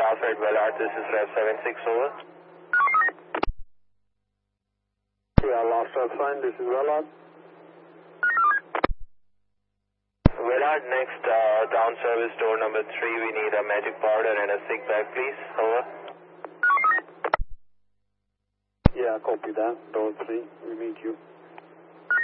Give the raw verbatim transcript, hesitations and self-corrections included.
Alfred Vellard, this is Rev seven six, over. Yeah, last Rev sign, this is Vellard. Vellard, next uh, down service door number three, we need a magic powder and a sick bag, please, over. Yeah, copy that, door three, we meet you.